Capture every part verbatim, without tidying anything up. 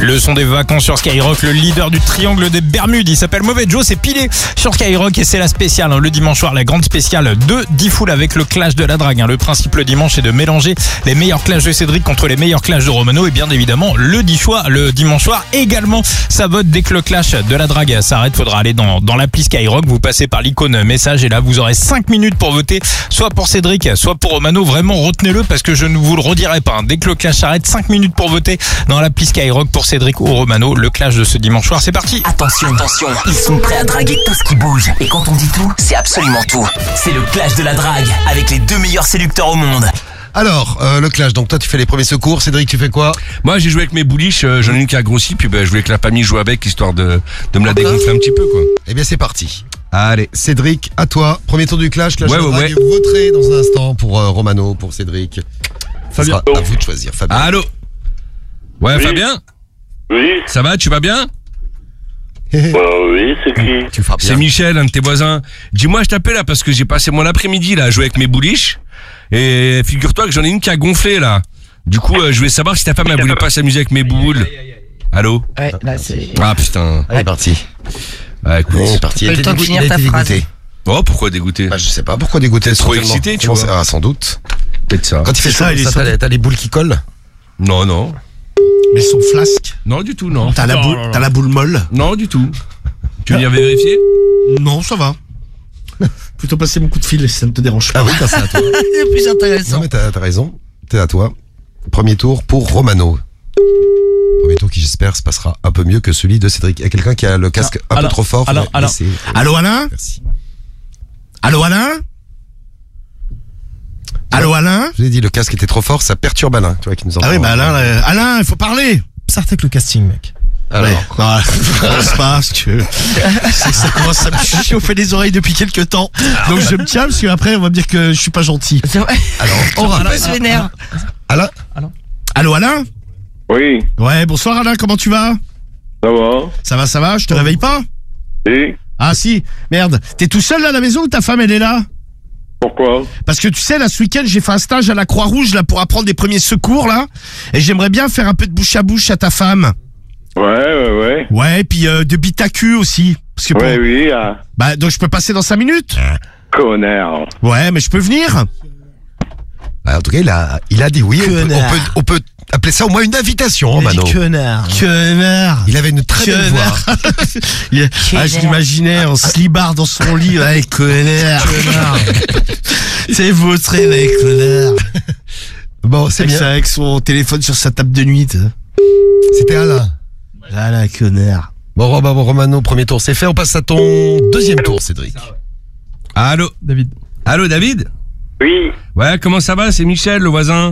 Le son des vacances sur Skyrock, le leader du triangle des Bermudes, il s'appelle Mauvais Joe, c'est pilé sur Skyrock et c'est la spéciale, hein, le dimanche soir, la grande spéciale de D-Fool avec le clash de la drague. Hein. Le principe le dimanche est de mélanger les meilleurs clashs de Cédric contre les meilleurs clashs de Romano et bien évidemment le, le dimanche soir également ça vote dès que le clash de la drague s'arrête. Faudra aller dans, dans l'appli Skyrock, vous passez par l'icône message et là vous aurez cinq minutes pour voter soit pour Cédric, soit pour Romano. Vraiment retenez-le parce que je ne vous le redirai pas. Hein. Dès que le clash s'arrête, cinq minutes pour voter dans l'appli Skyrock pour Cédric ou Romano. Le clash de ce dimanche soir, c'est parti. Attention, attention, ils sont prêts à draguer tout ce qui bouge. Et quand on dit tout, c'est absolument tout. C'est le clash de la drague avec les deux meilleurs séducteurs au monde. Alors, euh, le clash, donc toi tu fais les premiers secours, Cédric tu fais quoi? Moi j'ai joué avec mes bouliches, euh, j'en ai une qui a grossi, puis bah, je voulais que la famille joue avec, histoire de, de me la dégonfler un petit peu quoi. Eh bien c'est parti. Allez. Cédric, à toi, premier tour du clash, clash Ouais, de ouais, drague, ouais. vous voterez dans un instant pour euh, Romano, pour Cédric. Ça sera à vous de choisir, Fabien. Allô. Ouais Oui. Fabien, Oui, ça va, tu vas bien? bah oui, c'est qui? Tu feras bien. C'est Michel, un de tes voisins. Dis-moi, je t'appelle là parce que j'ai passé mon après-midi là à jouer avec mes bouliches. Et figure-toi que j'en ai une qui a gonflé là. Du coup, euh, je voulais savoir si ta femme elle voulait pas s'amuser avec mes boules. Allô? Ouais, là c'est. Ah putain. Allez, parti. Ouais, écoute. C'est parti. T'as Il le était temps de dégoûté, finir il a ta été phrase. dégoûté. Oh, pourquoi dégoûté? Bah, je sais pas pourquoi dégoûté. T'es trop Sûrement. excité, tu Comment vois. ça- Ah, sans doute. Peut-être ça. Quand il fait C'est ça, ça, il est ça, sans t'as, t'as les boules qui collent. Non, non. Mais son flasque. Non, du tout, non. T'as la, boule, t'as la boule molle. Non, du tout. Tu veux venir vérifier? Non, ça va. Plutôt passer mon coup de fil si ça ne te dérange pas. Ah oui, bah, c'est à toi. C'est plus Non intéressant. mais t'as, t'as raison. T'es à toi. Premier tour pour Romano. Premier tour qui j'espère se passera un peu mieux que celui de Cédric. Il y a quelqu'un qui a le casque un peu alors, trop fort. alors, faudrait alors. laisser- Allô Alain? Merci. Allô Alain? Allô Alain? Je vous ai dit, le casque était trop fort, ça perturbe Alain. Tu vois, qui nous entend. Ah oui, bah Alain, euh, Alain, il faut parler. Ça avec le casting, mec. Alors, Ouais. Non, je pense pas, parce que c'est- ça commence à me chauffer les oreilles depuis quelques temps. Donc je me tiens, parce qu'après, on va me dire que je suis pas gentil. C'est vrai. alors, on On rappelle. peut se vénère. Alain, Allô Alain? Oui, Ouais, bonsoir Alain, comment tu vas? ça va? Ça va, ça va, je te réveille pas? Et Ah si, merde. T'es tout seul là à la maison ou ta femme elle est là? pourquoi? Parce que tu sais, là, ce week-end, j'ai fait un stage à la Croix-Rouge, là, pour apprendre des premiers secours, là. Et j'aimerais bien faire un peu de bouche à bouche à ta femme. Ouais, ouais, ouais. Ouais, et puis euh, de bite à cul aussi. Parce que pour- Ouais, oui, ah, Bah, donc je peux passer dans cinq minutes? connard. Ouais, mais je peux venir? bah, en tout cas, il a, il a dit oui. On peut, on, Connard. peut, on peut appeler ça au moins une invitation, Romano. Connard. Connard. Il avait une très belle voix. Il est- Ah, je l'imaginais en slibard dans son lit. Ouais, connard. Connard. C'est vautré, mec, connard. Bon, c'est Avec, bien. ça, avec son téléphone sur sa table de nuit. t'sais. C'était Alain. Ah là, connard. Bon, Romain, bon, Romano, premier tour, c'est fait. On passe à ton deuxième tour, Cédric. Allô? David. Allô, David? Oui, Ouais, comment ça va? C'est Michel, le voisin.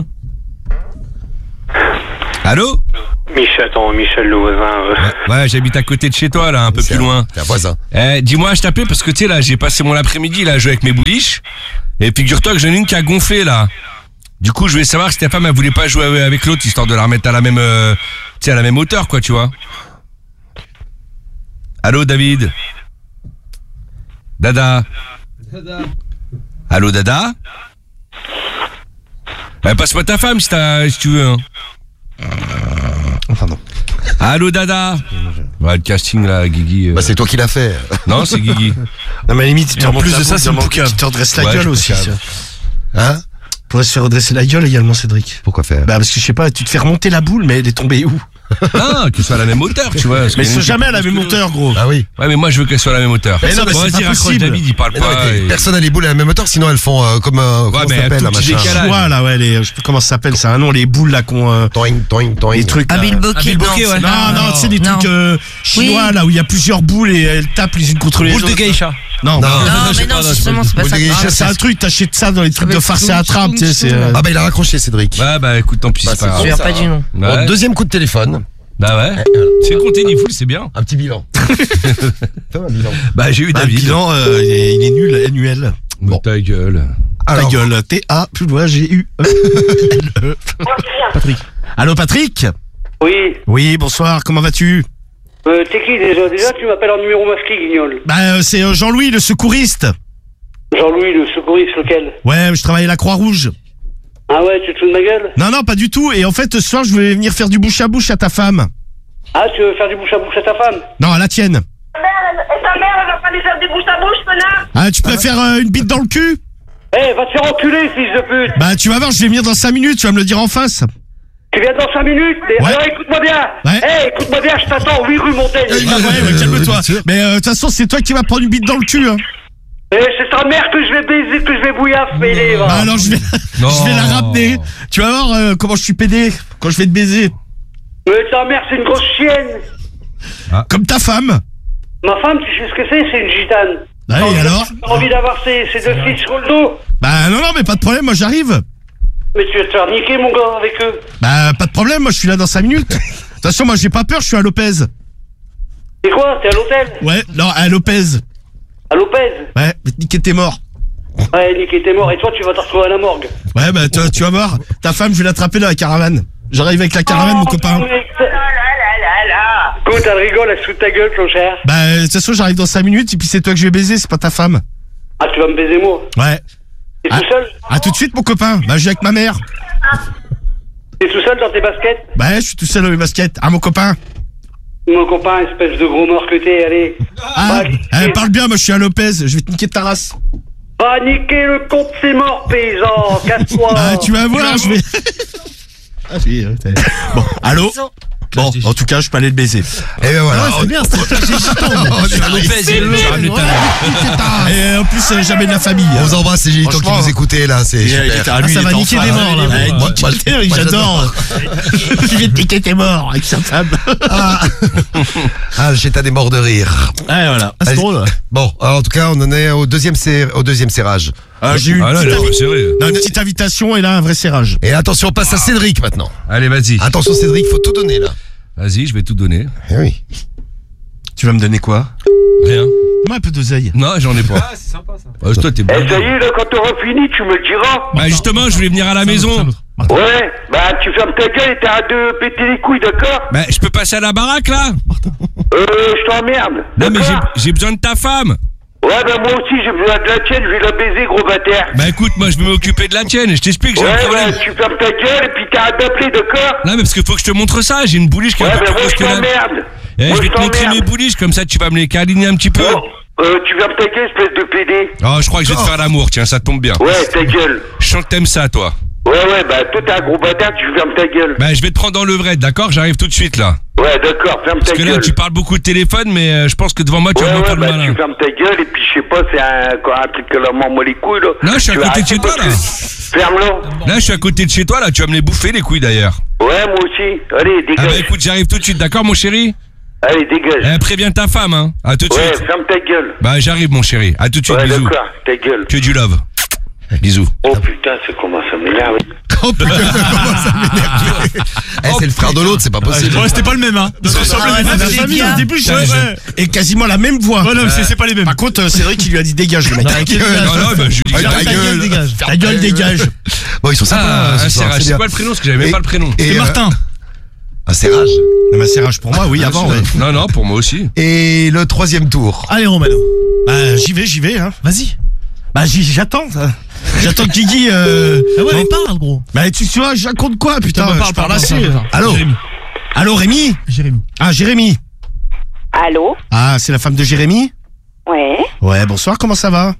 Allô? Michel, attends, Michel le voisin. euh. Ouais, ouais, j'habite à côté de chez toi, là, un peu C'est plus loin. T'es un voisin. Eh, dis-moi, je t'appelais parce que tu sais, là, j'ai passé mon après-midi, là, à jouer avec mes bouliches. Et figure-toi que j'en ai une qui a gonflé, là. Du coup, je voulais savoir si ta femme, elle voulait pas jouer avec l'autre, histoire de la remettre à la même, euh, tu sais, à la même hauteur, quoi, tu vois. Allô, David? Dada? Allô, Dada? Eh, passe-moi ta femme si, t'as, si tu veux, hein. Enfin, non. Allô, Dada? Ouais, le casting, là, Guigui. euh, Bah, c'est toi qui l'as fait. Non, c'est Guigui. Non, mais à la limite, en plus de ça, c'est une poucave. Tu te redresses la Ouais, gueule je aussi. poucave. ça. Hein? Pourrait se faire redresser la gueule également, Cédric. Pourquoi faire? Bah, parce que je sais pas, tu te fais remonter la boule, mais elle est tombée où? Non, qu'elle soit à la même hauteur, tu vois. parce Mais qu'il y en a c'est une qui jamais est à la plus même que l'autre. hauteur, gros. Ah oui. Ouais, mais moi, je veux qu'elle soit à la même hauteur. Mais non, mais Bon, c'est vas-y, pas raccroche, possible. David, il parle Mais non, pas. mais et- personne n'a les boules à la même hauteur, sinon elles font euh, comme euh, comment Ouais, ça mais s'appelle, tout un petit machin. décalage. Chinois, là, ouais, les, je sais plus comment ça s'appelle, c'est un nom, les boules, là, qu'on, euh, Toing, toing, toing. les trucs. Un là. bilboquet, Un bilboquet, non, ouais. c'est Non, pas- non, c'est des Non. trucs, euh, chinois, Oui. là, où il y a plusieurs boules et elles tapent les unes contre les Boule autres. de geisha. Non, Non. non. Non, je mais sais non, pas, non, justement, je c'est pas Boule ça. de geisha, Ah, c'est un truc, t'achètes ça dans les trucs Ça de va farce être et attrape, tu sais, c'est, euh, Ah bah il a raccroché, Cédric. Ouais, bah écoute, tant pis, Bah, c'est pas c'est Je grave. me souviens pas du nom. Bon, Ouais. deuxième coup de téléphone. Bah ouais. Eh, voilà. C'est compté ni fou, c'est bien. Un petit bilan. Fais un bilan. Bah j'ai eu bah, le David. bilan, euh, il, est, il est nul, annuel. Bon, ta gueule. Ta Alors, gueule, T A, plus loin, G U E L E. Patrick. Allô, Patrick? Oui, Oui, bonsoir, comment vas-tu? euh, t'es qui déjà? Déjà, tu m'appelles en numéro masqué, guignol. Bah, euh, c'est euh, Jean-Louis, le secouriste. Jean-Louis, le secouriste, lequel? Ouais, je travaille à la Croix-Rouge. Ah ouais, tu te fous de ma gueule? Non, non, pas du tout. Et en fait, ce soir, je vais venir faire du bouche à bouche à ta femme. Ah, tu veux faire du bouche à bouche à ta femme? Non, à la tienne. Ta mère, elle- et ta mère, elle va pas lui faire du bouche à bouche, connard. Ah, tu préfères euh, une bite dans le cul? Eh, va te faire enculer, fils de pute. Bah, tu vas voir, je vais venir dans cinq minutes, tu vas me le dire en face. Tu viens dans cinq minutes. Mais... Ouais. Alors écoute-moi bien. Ouais. Eh, écoute-moi bien, je t'attends, huit rue Montaigne. Ah ouais, ouais, calme-toi. Mais euh, de toute façon, c'est toi qui vas prendre une bite dans le cul, hein. Eh, c'est ta mère que je vais baiser, que je vais bouillasser, mêlé, va. Bah alors, je vais, je vais la ramener. Tu vas voir euh, comment je suis pédé quand je vais te baiser. Mais ta mère, c'est une grosse chienne. Comme ta femme. Ma femme, tu sais ce que c'est? C'est une gitane. Ouais, et alors? T'as envie d'avoir ces, ces deux fils sur le dos? Bah non, non, mais pas de problème, moi j'arrive. Mais tu vas te faire niquer, mon gars, avec eux. Bah pas de problème, moi je suis là dans cinq minutes. De toute façon, moi j'ai pas peur, je suis à Lopez. C'est quoi? T'es à l'hôtel? Ouais, non, à Lopez. À Lopez? Ouais, mais niquer t'es mort. Ouais, niquer, t'es mort. Et toi, tu vas te retrouver à la morgue. Ouais, bah tu, tu vas voir, ta femme, je vais l'attraper dans la caravane. J'arrive avec la caravane, mon copain. Mais Oh là là là là. écoute, elle rigole, elle se fout de ta gueule, clochard. Bah de toute façon, j'arrive dans cinq minutes et puis c'est toi que je vais baiser, c'est pas ta femme. Ah, tu vas me baiser, moi? Ouais. T'es Ah. tout seul? À tout de suite, mon copain. Bah je vais avec ma mère. T'es tout seul dans tes baskets? Bah je suis tout seul dans mes baskets. Ah mon copain. Mon copain, espèce de gros mort que t'es, allez. Ah, Va, eh, parle bien, moi je suis à Lopez, je vais te niquer de ta race. va niquer le compte, c'est mort, paysan. Casse-toi. Ah tu vas voir, je vais... Ah oui, euh, t'es- bon, allô. Bon, en tout cas, je peux aller le baiser. Et ben voilà. c'est bien, c'est Et en plus, euh, jamais de la famille. On vous embrasse, c'est Gilito qui Franchement, vous écoutez là, c'est super. Ah, ça va niquer des morts, là. Ouais, moi- moi- Ouais, moi, j'adore. Tu viens de niquer tes morts avec sa femme. Ah, ah j'ai tas des morts de rire. Ouais, voilà. c'est drôle. Bon, alors, en tout cas, on en est au deuxième, ser- au deuxième serrage. Ah, j'ai eu une, Ah là, il petite... a pas serré. non, une petite invitation et là, un vrai serrage. Et attention, on passe à Cédric maintenant. Allez, vas-y. Attention Cédric, faut tout donner là. Vas-y, je vais tout donner. Eh oui. Tu vas me donner quoi? Rien. Donne-moi un peu d'oseille. Non, j'en ai pas. Ah, c'est sympa ça. toi, t'es Eh, bon. ça y est, là, quand t'auras fini, tu me le diras. Bah, justement, je voulais venir à la maison. Ouais, bah, tu fermes ta gueule et t'arrêtes de péter les couilles, d'accord? Bah, je peux passer à la baraque là? Euh, je t'emmerde. Non, mais d'accord? j'ai j'ai besoin de ta femme. Ouais, bah, moi aussi, j'ai besoin de la tienne, je vais la baiser, gros bâtard. Bah, écoute, moi, je vais m'occuper de la tienne. Je t'explique, j'ai un Ouais, problème. bah, tu fermes ta gueule et puis t'arrêtes d'appeler, d'accord? Non, mais parce qu'il faut que je te montre ça. J'ai une bouliche qui est Ouais, un peu bah, plus moi, grosse je que la. t'emmerde. Eh, Moi, je vais je te montrer t'emmerde. mes bouliches, comme ça tu vas me les câliner un petit peu. Oh, euh, tu fermes ta gueule, espèce de pédé. Oh, je crois que je vais te faire l'amour, tiens, ça tombe bien. Ouais, ta gueule. Je sens que t'aimes ça, toi. Ouais, ouais, bah, toi, t'es un gros bâtard, tu fermes ta gueule. Bah, je vais te prendre dans le vrai, d'accord? J'arrive tout de suite là. Ouais, d'accord, ferme ta Parce que là, gueule. tu parles beaucoup de téléphone, mais euh, je pense que devant moi, tu Ouais, vas ouais, pas le bah, malin. tu fermes ta gueule et puis, je sais pas, c'est un, quoi, un truc que la maman, moi, les couilles, là. Non, je suis à Tu vas côté de chez arrêter toi, parce là. que- Ferme-le. Là, je suis à côté de chez toi, là, tu vas me les bouffer, les couilles d'ailleurs. Ouais, moi aussi. Allez, Ah dégage. bah écoute, j'arrive tout de suite, d'accord, mon chéri? Allez, dégage. Eh, préviens ta femme, hein. À tout de Ouais, suite. ferme ta gueule. Bah, j'arrive, mon chéri. À tout de suite, Ouais, bisous. d'accord, ta gueule. Que du love. Bisous. Oh putain, ça commence à m'énerver. Oh putain, comment ça m'énerve. Eh, c'est le frère de l'autre, c'est pas possible. Ouais, c'était pas le même, hein. Ça ressemblait à la famille. Au début, je Et quasiment la même voix. Ouais, non, c'est c'est pas les mêmes. Par contre, euh, Cédric, il lui a dit dégage, le mec. Ta gueule. Non, non, bah, je lui dis Ouais, que ta j'arrive. gueule, dégage. Ferme Ta gueule, dégage. Bon, ils sont sympas. Ah, euh, ce un soir, serrage. c'est C'est bien. quoi le prénom? Parce que j'avais même Et- pas le prénom. et, C'est euh, Martin. Un serrage. Non, mais serrage pour moi, oui, avant, ouais. Non, non, pour moi aussi. Et le troisième tour. Allez, Romano. Bah, j'y vais, j'y vais, hein. Vas-y. Bah, j'y- j'attends. ça. J'attends que Guigui. Euh... Ah ouais, mais parle, gros. Bah, tu, tu vois, je raconte quoi, putain, Putain, bah, parle, je parle parle, assez. parle, parle. Allô Jérémy. Allô, Rémi Jérémy. Ah, Jérémy. Allô? Ah, c'est la femme de Jérémy Ouais. Ouais, bonsoir, comment ça va?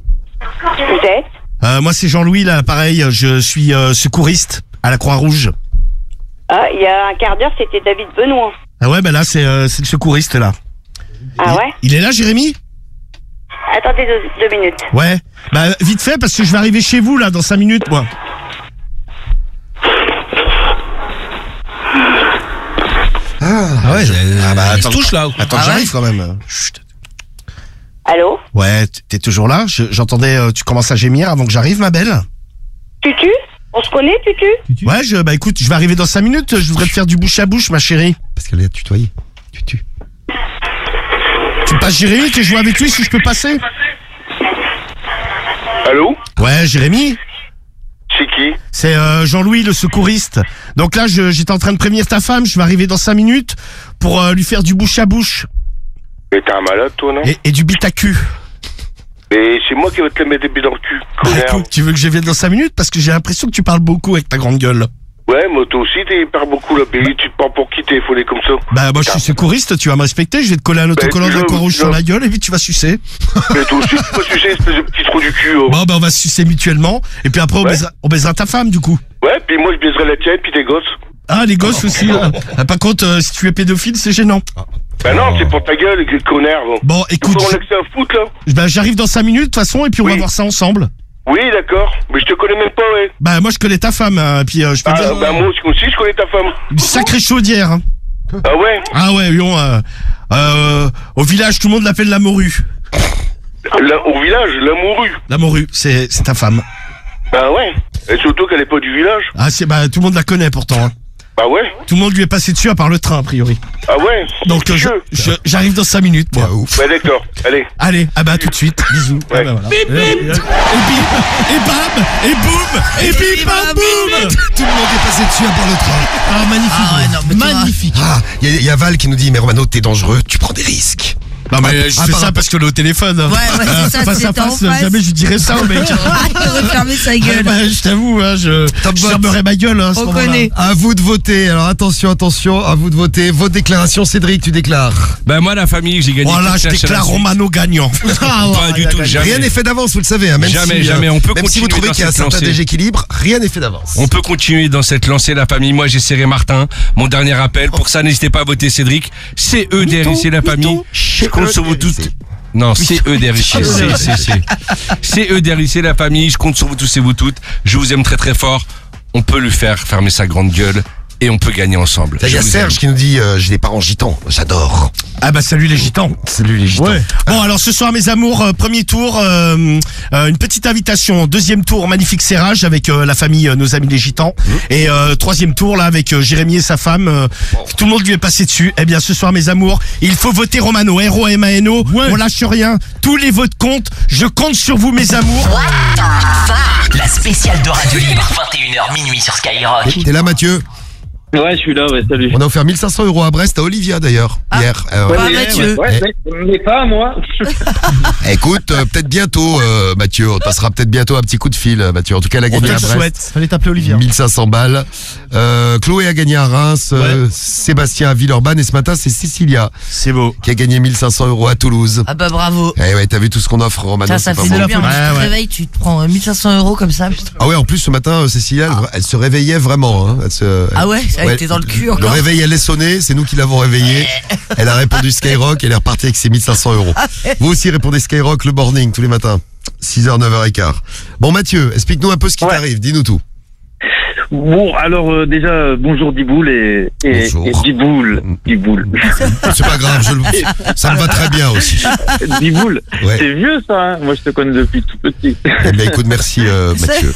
Vous êtes? euh, Moi, c'est Jean-Louis, là, pareil, je suis euh, secouriste à la Croix-Rouge. Ah, il y a un quart d'heure, c'était David Benoît. Ah ouais, bah là, c'est euh, c'est le secouriste, là. Ah ouais? Il est là, Jérémy? Attendez deux, deux minutes. Ouais. Bah, vite fait, parce que je vais arriver chez vous, là, dans cinq minutes, moi. Ah ouais, ah bah attends, touche là. attends, Ah j'arrive quand même. Chut. Allô? Ouais, t- t'es toujours là? Je- J'entendais, euh, tu commences à gémir avant que j'arrive, ma belle? Tutu? On se connaît, Tutu? Ouais, je, bah écoute, je vais arriver dans cinq minutes, je voudrais te faire du bouche à bouche, ma chérie. Parce qu'elle est tutoyée. Tu tues. Tu passes Jérémy, tu joues avec lui si je peux passer? Allô? Ouais, Jérémy? C'est qui? C'est euh, Jean-Louis, le secouriste. Donc là, je- j'étais en train de prévenir ta femme, je vais arriver dans cinq minutes pour euh, lui faire du bouche à bouche Mais t'es un malade, toi, non? et, et du bite à cul. Et c'est moi qui vais te mettre des billes dans le cul. Bah connard. écoute, tu veux que je vienne dans cinq minutes? Parce que j'ai l'impression que tu parles beaucoup avec ta grande gueule. Ouais, mais toi aussi, tu perds beaucoup la Billy. Tu te prends pour qui téléphoner comme ça? Bah moi je suis secouriste, tu vas me respecter, je vais te coller un autocollant Bah, de tu Croix-Rouge l'as- sur la gueule et puis tu vas sucer. Mais toi aussi, tu peux sucer, espèce de petit trou du cul. Oh. Bon bah on va se sucer mutuellement et puis après on, Ouais. baisera, on baisera ta femme du coup. Ouais, puis moi, je baiserai la tienne, puis tes gosses. Ah les gosses aussi là. Ah, par contre euh, si tu es pédophile c'est gênant. Bah non, c'est pour ta gueule, les connard. Bon, Bon écoute, on a que ça à foutre, là. je- bah, j'arrive dans cinq minutes de toute façon et puis on Oui. va voir ça ensemble. Oui, d'accord. Mais je te connais même pas, ouais. Bah moi je connais ta femme hein, et puis euh, je peux Ah, dire bah moi aussi, je connais ta femme. une sacrée chaudière. Hein. Ah ouais? Ah ouais, Lyon, euh, euh, au village tout le monde l'appelle la morue. Là, au village, la morue. La morue, c'est c'est ta femme. Bah ouais. Et surtout qu'elle est pas du village. Ah c'est bah tout le monde la connaît pourtant. Hein. Bah ouais. Tout le monde lui est passé dessus à part le train a priori. Ah ouais. Donc euh, je- je- j'arrive dans cinq minutes moi. Ouais, ouf. Ouais, d'accord. Allez. Allez, ah bah tout de suite, bisous. Ouais. Ah bah, voilà. Et, et, et bim, et bam, et boum, et bim, bam, boum. Tout le monde est passé dessus à part le train. Ah magnifique, Ah ouais, non, mais tu vois. magnifique. Ah, il y, a- y a Val qui nous dit, mais Romano, t'es dangereux, tu prends des risques. Non mais je Ah, fais par ça rapport- parce qu'on est au téléphone. hein. Ouais, ouais, c'est ça, Face si à t'étais en face, face. jamais je dirais ça au mec. Il aurait fermé sa Ah, gueule. bah, je t'avoue, hein, je, Top je vote. fermerai ma gueule. Hein, à ce On moment-là. connaît. À vous de voter. Alors attention, attention, à vous de voter. Vos déclarations, Cédric, tu déclares. Bah moi la famille, j'ai gagné. Voilà, quatre je cash à la déclare suite. Romano gagnant. Ah, Pas du tout, jamais. Rien n'est fait d'avance, vous le savez. Hein, même Jamais, si, jamais, on peut même si vous continuer trouvez dans qu'il y a un cette certain lancée. déséquilibre, rien n'est fait d'avance. On peut continuer dans cette lancée, la famille. Moi, j'ai serré Martin. Mon dernier appel. Pour ça, n'hésitez pas à voter Cédric. C E D R I C, la famille. Je compte sur vous toutes. Non, C E D R I C. C, C, C. C E D R I C, la famille. Je compte sur vous tous et vous toutes. Je vous aime très très fort. On peut lui faire fermer sa grande gueule. Et on peut gagner ensemble. Il y Je a vous Serge aime. qui nous dit, euh, j'ai des parents gitans. J'adore. Ah bah salut les gitans. Salut les gitans. Ouais. Bon alors ce soir mes amours, euh, premier tour, euh, euh, une petite invitation. Deuxième tour, magnifique serrage avec euh, la famille, euh, nos amis les gitans. Et euh, troisième tour là avec euh, Jérémy et sa femme. euh, tout le monde lui est passé dessus. Eh bien ce soir mes amours, il faut voter Romano. R O M A N O. On lâche rien. Tous les votes comptent. Je compte sur vous mes amours. La spéciale de Radio Libre, vingt et une heures minuit sur Skyrock. T'es là, Mathieu? Ouais, je suis là, ouais, salut. On a offert mille cinq cents euros à Brest à Olivia d'ailleurs, hier. Euh, Ouais, ouais. bah, Mathieu. Ouais, mais, mais pas moi. Écoute, euh, peut-être bientôt, euh, Mathieu. On te passera peut-être bientôt un petit coup de fil, euh, Mathieu. En tout cas, elle a On gagné te à le Brest. souhaite. Fallait t'appeler Olivier. mille cinq cents balles. Euh, Chloé a gagné à Reims. euh, Sébastien à Villeurbanne. Et ce matin, c'est Cécilia C'est beau. qui a gagné mille cinq cents euros à Toulouse. Ah bah bravo. Eh ouais, t'as vu tout ce qu'on offre, Romano. Ça, ça c'est fait pas du bon. bien. Ouais, Tu te ouais. réveilles, tu te prends euh, mille cinq cents euros comme ça. putain. Ah ouais, en plus, ce matin, euh, Cécilia, elle, elle se réveillait vraiment. Hein. Elle se- Ah ouais, ça a Ouais. été dans le cul Le encore. réveil, elle est sonné, c'est nous qui l'avons réveillée. Elle a répondu Skyrock, elle est repartie avec ses mille cinq cents euros. Vous aussi répondez Skyrock le morning tous les matins. six heures, neuf heures quinze. Bon Mathieu, explique-nous un peu ce qui Ouais. t'arrive, dis-nous tout. Bon, alors euh, déjà, euh, bonjour Diboul et, et, Bonjour. et Diboul. Diboul. C'est pas grave, je le- ça me va très bien aussi. Diboul, Ouais. c'est vieux ça, hein. Moi je te connais depuis tout petit. Eh bien écoute, merci euh, Mathieu.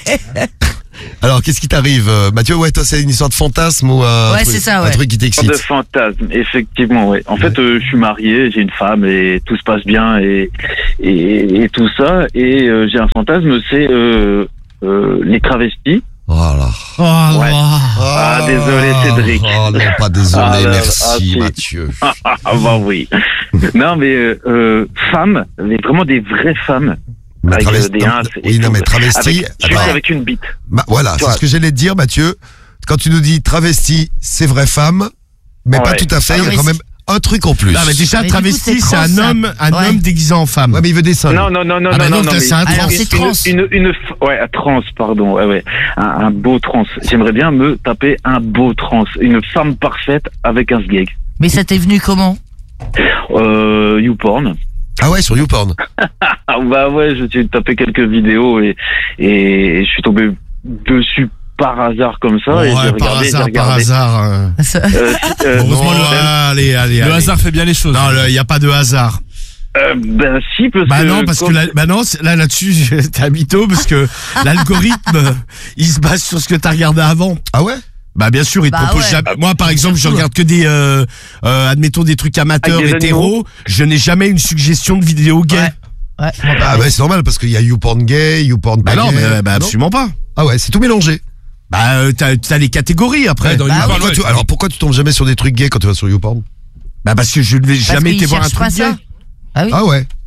Alors qu'est-ce qui t'arrive euh, Mathieu? Ouais, toi c'est une histoire de fantasme ou un, Ouais, truc, c'est ça, un ouais. truc qui De t'excite? fantasme, effectivement, ouais. En fait, euh, je suis marié, j'ai une femme et tout se passe bien et, et, et tout ça. Et euh, j'ai un fantasme, c'est euh, euh, les travestis. Voilà. Oh, Ouais. Ah, désolé, Cédric. Oh non, pas désolé, Ah, là, merci ah, si. Mathieu. Ah, ah, ah, bah oui. Non, mais euh, euh, femmes, mais vraiment des vraies femmes. Mais Avec, travesti- euh, des non, ins et oui, non tout. mais travesti. Avec, juste attends. avec une bite. Ma- voilà, Tu c'est vois. ce que j'allais te dire, Mathieu. Quand tu nous dis travesti, c'est vraie femme, mais pas Ouais. tout à fait. Ah Il y a oui, quand c'est- même un truc en plus. Non mais déjà Mais du coup, travesti c'est c'est trans, un ça. homme, un Ouais. homme déguisé en femme. Ouais, mais il veut des seins. Non, non, non, non, Ah bah non, non, non, mais c'est un Alors, trans. c'est trans. Une, une, une, f- ouais, un trans, pardon, ouais, ouais, un, un beau trans. J'aimerais bien me taper un beau trans, une femme parfaite avec un sgeg. Mais ça t'est venu comment? Euh, YouPorn. Ah ouais, sur YouPorn. Ah bah ouais, je suis tapé quelques vidéos et, et je suis tombé dessus par hasard comme ça. et j'ai Ouais, regardé, par j'ai hasard, par regardé. hasard. euh. Ça- Euh, euh, Heureusement, non, le, allez, allez, Le allez. hasard fait bien les choses. Non, il y a pas de hasard. euh, ben si, parce Bah que... non, parce que comme- là, bah non, c'est- là là-dessus, t'es un mytho parce que l'algorithme, il se base sur ce que t'as regardé avant. Ah ouais? Bah bien sûr, il te Bah propose ouais. jamais. Moi, par exemple, je Surtout, regarde que des, euh, euh, admettons des trucs amateurs, Avec des hétéros. animaux. Je n'ai jamais une suggestion de vidéo gay. Ouais. Ouais, moi, Ah pareil. bah c'est normal parce qu'il y a YouPorn gay, YouPorn Bah pas non, gay. mais bah, Non absolument pas. Ah ouais, c'est tout mélangé. Bah euh, t'as, t'as les catégories après. Ouais, dans Bah YouPorn, Pourquoi ouais, tu- alors pourquoi tu tombes jamais sur des trucs gays quand tu vas sur YouPorn? Bah parce que je ne vais Parce jamais qu'ils été voir un cherchent truc pas ça. gay. Ah oui. Ah ouais.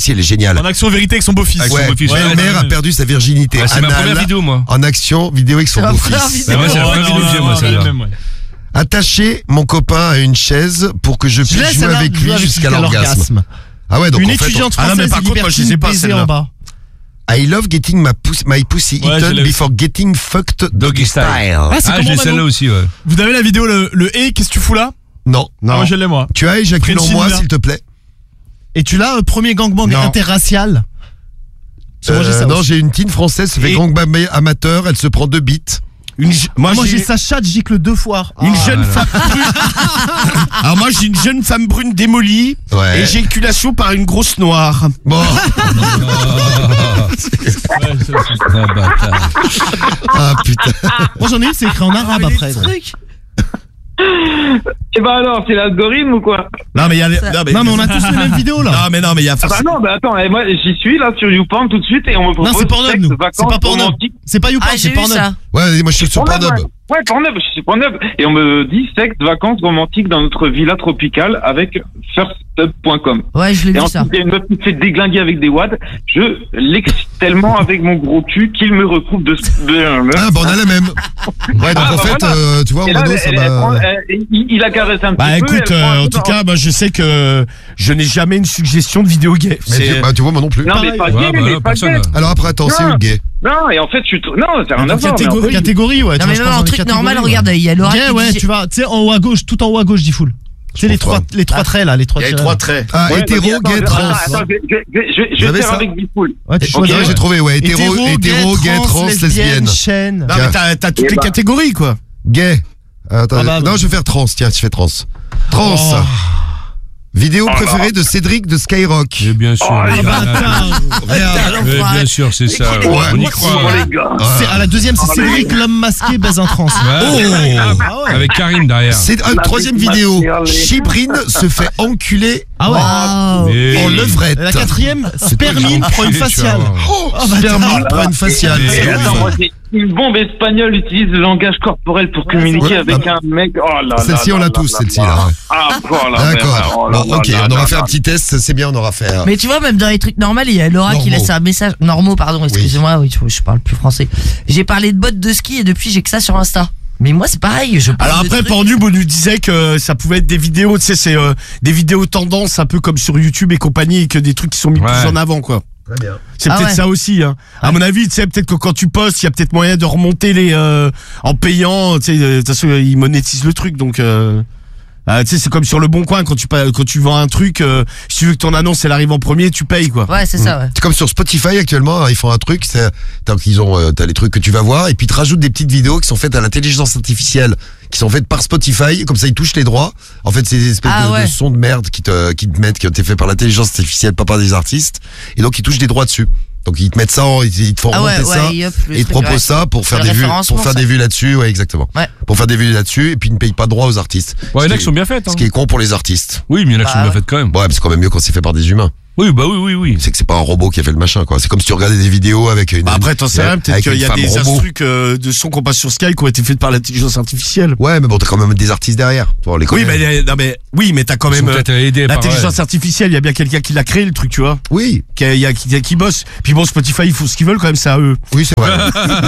celle-ci, elle est géniale. En action vérité avec son beau-fils. Avec son Ouais, beau-fils. ouais, Ouais, mère a ouais. perdu sa virginité Ouais, c'est ma anale première vidéo, moi. en action vidéo avec son C'est ma première beau-fils. vidéo. Ouais, c'est la Oh, première non, vidéo que j'ai, non, moi, non, celle-là. même, ouais. Attacher mon copain à une chaise pour que je Je puisse laisse jouer celle-là, avec jouer lui avec jusqu'à l'orgasme. Ah ouais, donc Une en fait, étudiante Ah non, mais française, par contre, moi, je libertine, sais pas, baisée celle-là. en bas. I love getting my pussy, my pussy Ouais, je eaten l'ai vu. before getting fucked Doggy style. Ah, c'est Ah, comment, j'ai Mano celle-là aussi, ouais. Vous avez la vidéo, le, le et, qu'est-ce que tu fous là? Non. Ah, moi je l'ai moi. Tu as éjaculé en Prince moi, India. s'il te plaît. Et tu l'as, euh, premier gangbang Non. interracial. Parce que moi, j'ai Euh, ça non, aussi. j'ai une teen française, se fait Et- gangbang amateur, elle se prend deux bites. Une, je- moi, Ah, moi, j'ai j'ai Sacha de gicle deux fois. une Ah. jeune femme brune. Alors moi, j'ai une jeune femme brune démolie. Ouais. Éjaculation par une grosse noire. Bon. Ah, bâtard. Ah putain. Moi, j'en ai une, c'est écrit en arabe après. donc. Et bah alors, c'est l'algorithme ou quoi? Non mais il y a les- Ça- non mais, Non, mais on a tous les mêmes vidéos là. Non mais non mais il y a Ah bah forcément. non, bah attends, eh, moi j'y suis là sur YouPorn tout de suite et on me propose Non, c'est Pornhub, sexe, nous. vacances, C'est pas Pornhub. romantiques. C'est pas YouPorn, Ah, c'est j'ai eu Pornhub. ça. Ouais, moi je suis sur Pornhub, Pornhub. ouais. Ouais, Pornhub, je suis Pornhub. Et on me dit sexe, vacances romantiques dans notre villa tropicale avec firstup point com. Ouais, je l'ai Et vu ensuite, ça. il y a une meuf qui me fait déglinguer avec des wads. Je l'excite tellement avec mon gros cul qu'il me recouvre de... de... Ah, bah on a la même. Ouais, donc Ah, en bah fait, voilà. euh, tu vois, Et là, Mano, elle- ça elle- elle prend- m'a. elle- il, il a caressé un Bah petit peu. écoute, elle prend euh, un en peu tout dans- cas, moi je sais que je n'ai jamais une suggestion de vidéo gay. Mais C'est- tu, bah, tu vois, moi non plus. Non, mais pas Ouais, gay, bah mais là, pas personne, gay. là. Alors après, attends, c'est Non. une gay. Non, et en fait, tu... Non, c'est rien à Dans voir. mais en catégorie, fait, catégorie, ouais. tu Non, vois, mais je même pense un dans les truc normal, catégories, regarde, il y a Laura ouais. qui Ouais, dit- tu vas, tu sais, en haut à gauche, tout en haut à gauche, dit full. C'est les pense trois, pas. les trois traits là, les trois Il y a les traits. trois traits. Ah, Ouais, hétéro, vas-y, attends, gay, attends, trans. attends, je- je- je- je- Vous Je vais avez faire ça avec Bipoul. Ouais, tu Ok, choisis. j'ai trouvé, ouais. Hétéro, hétéro, gay, trans, lesbienne. chaîne. Non mais t'as t'as toutes Eh les bah. catégories quoi. Gay. Attends, Ah bah, non, bah. je vais faire trans. Tiens, je fais trans. Trans. Oh. Vidéo préférée de Cédric de Skyrock. Mais bien sûr. Oh, les les gars. Bâtard. Regarde. Mais bien sûr, c'est ça. Ouais, On y moi, croit. oh, ouais. les gars. C'est à la deuxième, c'est Cédric l'homme masqué baise un trans. Ouais. Ah ouais. Avec Karim derrière. C'est une La troisième petite vidéo. matière, les- Chibrine se fait enculer Ah ouais. Waouh. Mais- en levrette. Et la quatrième, Spermine prend une Tu vas faciale. voir. Oh, Spermine prend une faciale. Et- C'est Et attends, ouf. moi, j'ai une bombe espagnole utilise le langage corporel pour communiquer Ouais, avec ah, un mec. Oh là là. Celle-ci, on là l'a là tous, là celle-ci, là. là. ouais. Ah, voilà. D'accord. Oh là Bon, là ok, là on aura là fait là. un petit test, c'est bien, on aura fait. un- Mais tu vois, même dans les trucs normaux, il y a Laura qui Normaux. laisse un message. Normaux, pardon, excusez-moi, oui, tu vois, je parle plus français. J'ai parlé de bottes de ski et depuis, j'ai que ça sur Insta. Mais moi, c'est pareil, je parle Alors de après, trucs- Pornhub, on nous disait que ça pouvait être des vidéos, tu sais, c'est euh, des vidéos tendances, un peu comme sur YouTube et compagnie, et que des trucs qui sont mis Ouais. plus en avant, quoi. Très bien. C'est Ah peut-être ouais. ça aussi. Hein. À mon avis, tu sais, peut-être que quand tu postes, il y a peut-être moyen de remonter les euh, en payant. Tu sais, de toute façon, ils monétisent le truc, donc. Euh, ah, tu sais, c'est comme sur le Bon Coin quand tu pa- quand tu vends un truc, euh, si tu veux que ton annonce elle arrive en premier, tu payes quoi. Ouais, c'est ça, ouais. C'est comme sur Spotify actuellement, hein, ils font un truc, c'est t'as qu'ils ont euh, t'as les trucs que tu vas voir et puis ils te rajoutent des petites vidéos qui sont faites à l'intelligence artificielle, qui sont faites par Spotify, comme ça ils touchent les droits. En fait, c'est des espèces Ah de, ouais. de sons de merde qui te qui te mettent qui ont été faits par l'intelligence artificielle, pas par des artistes, et donc ils touchent des droits dessus. Donc ils te mettent ça, en- ils, ils te font Ah ouais, remonter ouais, ça, et hop, le et ils te truc, proposent ouais. ça pour faire Le des vues, référencement, pour faire ça. des vues là-dessus, ouais exactement. Ouais. Pour faire des vues là-dessus, et puis ils ne payent pas de droits aux artistes. Ouais, il y en Ce a qui qui sont bien faites. Ce Hein. qui est con pour les artistes. Oui, mais il y en a qui sont Bah, bien faites quand même. Ouais, mais c'est quand même mieux quand c'est fait par des humains. Oui, bah oui, oui, oui. C'est que c'est pas un robot qui a fait le machin, quoi. C'est comme si tu regardais des vidéos avec une. Bah après, t'en sais rien, peut-être avec qu'il y une a femme des robot. instrus euh, de son qu'on passe sur Sky qui ont été faits par l'intelligence artificielle. Ouais, mais bon, t'as quand même des artistes derrière. Bon, on les Oui, connaît. mais, non, mais oui, mais t'as quand Ils sont même euh, peut-être aidés par, l'intelligence ouais. artificielle. Il y a bien quelqu'un qui l'a créé le truc, tu vois. Oui, Qui, a- y a- qui, qui bosse. Puis bon, Spotify, ils font ce qu'ils veulent quand même, c'est à eux. oui, c'est vrai.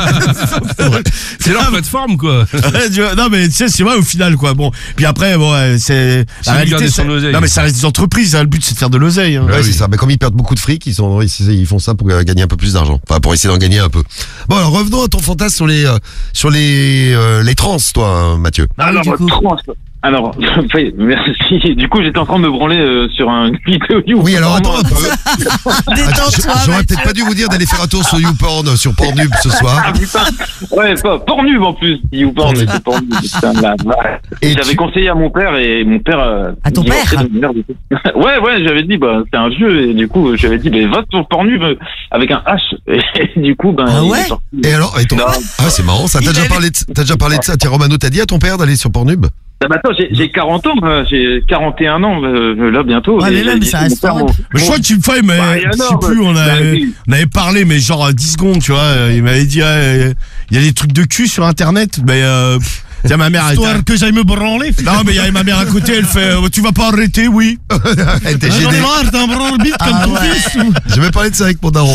C'est leur plateforme, quoi. Tu vois, non mais tu sais c'est vrai au final quoi. Bon puis après bon ouais, c'est C'est de garder son c'est- oseille. non mais ça reste des entreprises. Hein, le but c'est de faire de l'oseille. Hein. Ouais, oui. c'est ça. Mais comme ils perdent beaucoup de fric, ils sont, ils, ils font ça pour euh, gagner un peu plus d'argent. Enfin, pour essayer d'en gagner un peu. Bon, alors revenons à ton fantasme sur les, euh, sur les, euh, les trans, toi, hein, Mathieu. Bah oui, Alors, du coup. trans. Alors, oui, merci. Du coup, j'étais en train de me branler euh, sur une vidéo YouTube. Oui, alors attends un peu. Détends-toi, Ah, J'aurais Mathieu. peut-être pas dû vous dire d'aller faire un tour sur YouPorn, sur Pornhub ce soir. Ah putain. Ouais, pas Pornhub en plus. YouPorn, mais c'est Pornhub. Putain, la vache. Et J'avais tu- conseillé à mon père et mon père. euh, À ton divorçait père de merde. Ouais, ouais, j'avais dit, bah, c'est un jeu et du coup, j'avais dit, bah, va sur Pornhub euh, avec un H. Et du coup, ben. Ah il est ouais sorti. Et alors, et ton... Non. ah, c'est marrant ça. T'as Il déjà avait- parlé de, t'as déjà parlé de ça. Tiens, Romano, t'as dit à ton père d'aller sur Pornhub? Ah bah attends, j'ai j'ai quarante ans, euh, j'ai quarante et un ans euh, là bientôt. Ouais, Et mais j'ai même, dit, ça mon reste père, horrible. mon- Mais je crois que tu me fais mais Bah, et je sais alors, plus on bah, avait oui. on avait parlé mais genre euh, dix secondes tu vois. euh, Il m'avait dit ouais, il y a des trucs de cul sur internet mais euh, pff, tiens ma mère elle était- Histoire que j'aille me branler. non mais il y avait ma mère à côté elle fait euh, tu vas pas arrêter oui. Elle était J'en ai gênée. marre d'un branle-bite comme Ah ton ouais. fils. Je vais parler de ça avec mon daron, moi.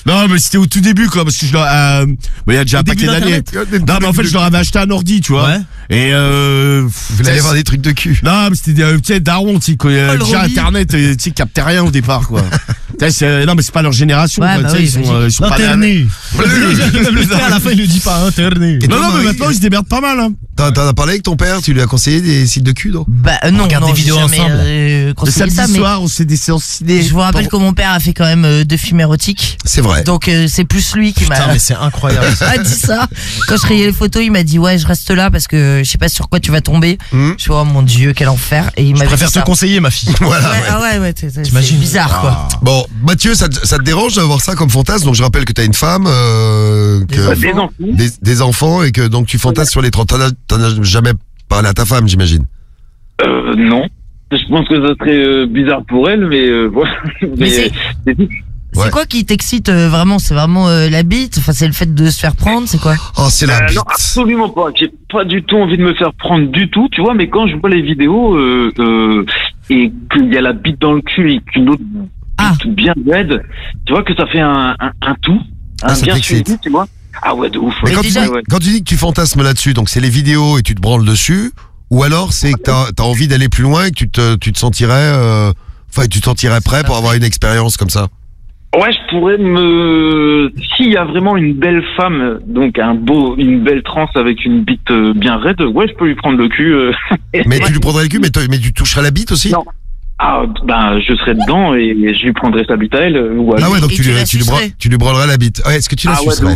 Non, mais c'était au tout début, quoi, parce que je leur, euh, mais il y a déjà un paquet d'années. Non, mais en fait, je leur avais acheté un ordi, tu vois. Ouais. Et euh, Vous allez voir des trucs de cul. non, mais c'était des, tu sais, daron, tu sais, quoi. Oh, le Déjà, Roby. Internet, euh, tu sais, captait rien au départ, quoi. Tu sais, c'est- non, mais c'est pas leur génération, Ouais, quoi. bah Tu sais, oui, ils sont, j'imagine. euh, ils sont pas Interné. Et Même le frère, à la fin, il le dit pas, interné. toi, Non, non, mais Marie, maintenant, ils se démerdent pas mal, hein. T'en t'en as parlé avec ton père? Tu lui as conseillé des sites de cul, non? Bah euh, non, regarde non, des j'ai vidéos jamais, ensemble. euh, Le conseillé samedi ça, mais soir, on se fait des séances ciné. je vous rappelle que mon père a fait quand même euh, deux films érotiques. C'est vrai. Donc euh, c'est plus lui qui m'a Putain, mais c'est incroyable. a dit ça. Quand je riais les photos, il m'a dit ouais, je reste là parce que je sais pas sur quoi tu vas tomber. Hmm. Je fais oh mon dieu, quel enfer. Et il Je m'avait préfère dit te ça. conseiller, ma fille. Voilà. Ouais, ouais. ah ouais, ouais, c'est- c'est T'imagines bizarre quoi. Bon, Mathieu, ça, te- ça te dérange d'avoir ça comme fantasme? Donc je rappelle que t'as une femme, euh, Des que, enfants. Des enfants. des, des enfants et que donc tu fantasmes sur les trente. T'en as, t'en as jamais parlé à ta femme, j'imagine. Euh, non. Je pense que ça serait euh, bizarre pour elle, mais euh, voilà. Mais c'est- c'est tout. C'est Ouais. quoi qui t'excite euh, vraiment? C'est vraiment euh, la bite? Enfin, c'est le fait de se faire prendre, c'est quoi? Oh, c'est la Euh, bite. non, absolument pas. J'ai pas du tout envie de me faire prendre du tout, tu vois, mais quand je vois les vidéos euh, euh, et qu'il y a la bite dans le cul et qu'une autre bite Ah. bien raide, tu vois que ça fait un, un, un tout, Ah, un ça bien t'excite. suivi, tu vois. Ah ouais, de ouf. Mais ouais. quand, déjà- tu, Ouais, ouais. quand tu dis que tu fantasmes là-dessus, donc c'est les vidéos et tu te branles dessus, ou alors c'est que t'as as envie d'aller plus loin et que tu te, tu te sentirais, euh, enfin, tu te sentirais prêt pour avoir une expérience comme ça. Ouais, je pourrais me. S'il y a vraiment une belle femme, donc un beau, une belle transe avec une bite euh, bien raide, ouais, je peux lui prendre le cul. euh. Mais tu lui prendrais le cul, mais, te- mais tu toucherais la bite aussi? Non. Ah, ben, je serais dedans et je lui prendrais sa bite à elle. euh, Ou à Ah lui. ouais, donc Et tu, tu lui, la tu, lui bra- sucerais. tu lui branlerais la bite. Ouais, est-ce que tu la Ah ouais, sucerais? donc.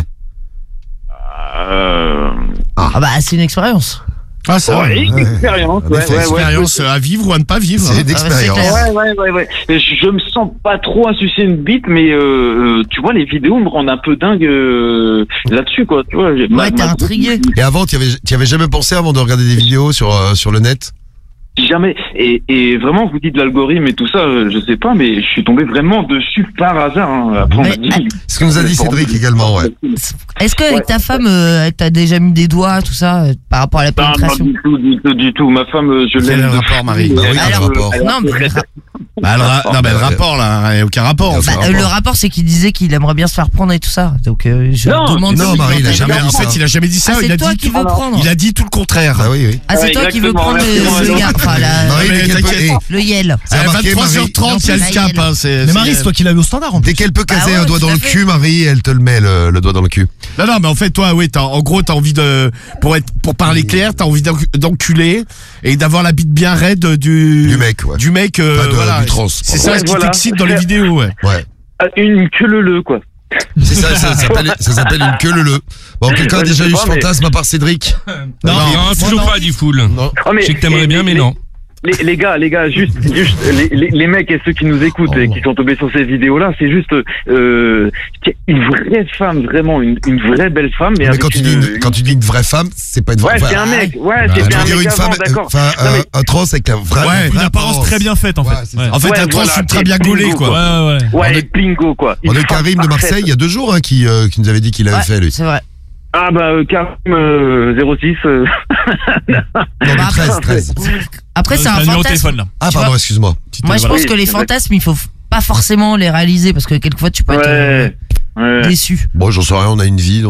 Euh... Ah bah c'est une expérience. Ah, ça, Ouais, ouais. une expérience. Ouais, Ouais, c'est ouais, ouais, Expérience à vivre ou à ne pas vivre. C'est hein. une Ah, c'est expérience. clair. Ouais, ouais, ouais, ouais. Et Je, je me sens pas trop à sucer une bite, mais euh, euh, tu vois, les vidéos me rendent un peu dingue euh, là-dessus, quoi. Tu vois, j'ai- ma- Ouais, t'es ma- intrigué. Et avant, tu avais, tu avais jamais pensé avant de regarder des vidéos sur, euh, sur le net? Jamais. Et, et vraiment, vous dites l'algorithme et tout ça, euh, je sais pas, mais je suis tombé vraiment dessus par hasard. Hein. Après, on Mais, m'a dit. C'est ce que nous a dit Cédric également, ouais. Est-ce que avec Ouais. ta femme, euh, t'as déjà mis des doigts, tout ça, euh, par rapport à la Non, non, pénétration? du tout, du tout, du tout. Ma femme, euh, je Quel est l'aime. le de rapport, fou. Marie? Bah oui, Elle, quel euh, rapport elle est Non, un peu mais- raide. Bah, le ra- non, mais le rapport, là, il y a aucun rapport. Bah, ça. Bah, euh, le rapport, c'est qu'il disait qu'il aimerait bien se faire prendre et tout ça. Donc, euh, je Non, demande. non, si Marie, il a t'as jamais dit en dit ça. fait, il a jamais dit ça. Ah, il c'est a toi dit qui tout- veux prendre. Il a dit tout le contraire. Ah oui, oui. Ah, c'est toi qui veux Exactement, prendre exactement, le, le, exactement. enfin, la, Marie, mais dès qu'elle peut, t'inquiète. eh, le Yel. c'est À remarqué, Marie, vingt-trois heures trente, il y a le Marie. cap. Hein, c'est- Mais c'est- Marie, c'est toi qui l'as eu au standard en dès plus. qu'elle peut caser Bah ouais, un doigt tout dans à le fait. cul, Marie, elle te le met le, le doigt dans le cul. Non, non, mais en fait, toi, oui, t'as, en gros, t'as envie de, pour être, pour parler clair, t'as envie d'enc- d'enculer et d'avoir la bite bien raide du, Du mec, ouais. du mec, euh, Enfin, de- voilà. du trans, C'est pardon. ça Ouais, ce qui voilà. t'excite dans les vidéos, ouais. Ouais. Ah, Une queue le le, quoi. C'est ça, ça s'appelle, ça s'appelle une queue leu. Bon, quelqu'un a Ouais, je déjà sais eu pas, ce mais- fantasme à part Cédric? Non, non, toujours pas, dit Foul. Non. Ah, mais- Je sais que t'aimerais et- bien, et- mais les- non. Les, les gars, les gars, juste, juste les, les, les mecs et ceux qui nous écoutent Oh, et qui sont tombés sur ces vidéos-là, c'est juste euh, une vraie femme, vraiment une, une vraie belle femme. Mais, Mais avec quand tu, une, dis une, quand tu dis une vraie femme, c'est pas une vraie ouais, femme. c'est un mec, ouais, Bah, c'était Tu un veux dire mec une avant, femme, euh, d'accord. enfin, Non, un, mais- un trans avec un vrai. Ouais, une Une apparence très bien faite en Ouais, fait. c'est ça. Ouais. En fait, Ouais, un trans voilà, ultra c'est bien gaulé, bingo, quoi. Ouais, ouais. Ouais, On est- bingo, quoi. On Une a femme Karim de parfaite. Marseille il y a deux jours hein, qui, euh, qui nous avait dit qu'il avait Ouais, fait lui. c'est vrai. Ah bah, euh, Karim euh, zéro six. euh, Non, Bah, mais treize, treize. Après, c'est T'as un le numéro de fantasme. téléphone là. Ah, Tu pardon, vois excuse-moi. Moi, je Voilà. pense Oui, que les c'est vrai. fantasmes, il faut f- pas forcément les réaliser parce que quelquefois, tu peux être euh, Ouais, ouais. déçu. Bon, j'en sais rien, on a une vie.